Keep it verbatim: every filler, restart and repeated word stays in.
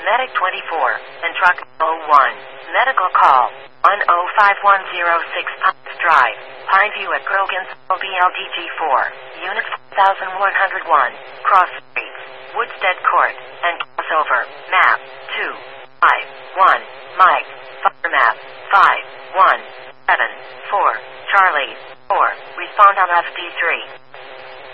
Medic twenty-four, and Truck oh one. Medical call, one oh five one oh six Pines Drive, Pineview at Grogan's, B L D G four, Unit four thousand one hundred one, Cross Streets, Woodstead Court, and crossover, map, two, five, one, Mike, fire map, five, one, seven, four, Charlie, four, respond on F D three.